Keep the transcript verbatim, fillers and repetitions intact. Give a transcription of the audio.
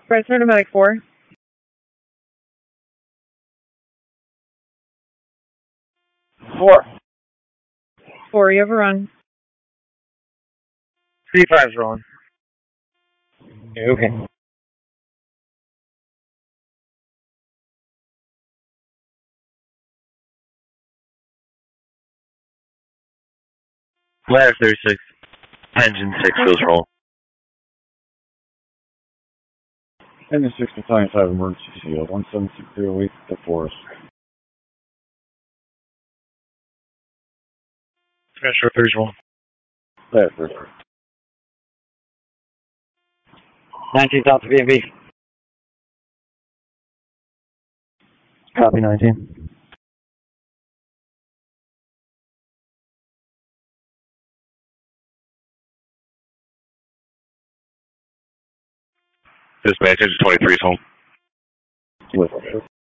Press automatic four. Four. Four, you overrun. C five's rolling. Okay. Ladder thirty-six. Engine six goes roll. Engine six Battalion five emergency seal. one seven six zero eight the forest. Metro three's rolling. Ladder thirty. nineteen's out to B and B. Copy nineteen. Dispatch, engine twenty-three is home. With